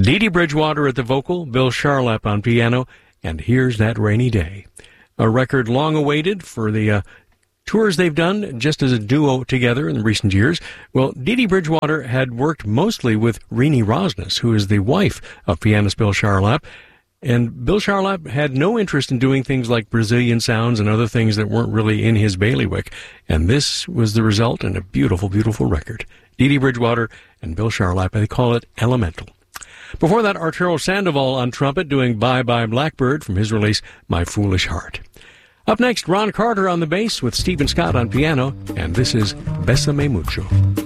Dee Dee Bridgewater at the vocal, Bill Charlap on piano, and Here's That Rainy Day. A record long awaited for the tours they've done just as a duo together in recent years. Well, Dee Dee Bridgewater had worked mostly with Renee Rosnes, who is the wife of pianist Bill Charlap. And Bill Charlap had no interest in doing things like Brazilian sounds and other things that weren't really in his bailiwick. And this was the result in a beautiful, beautiful record. Dee Dee Bridgewater and Bill Charlap, they call it Elemental. Before that, Arturo Sandoval on trumpet doing Bye Bye Blackbird from his release, My Foolish Heart. Up next, Ron Carter on the bass with Stephen Scott on piano, and this is Bésame Mucho.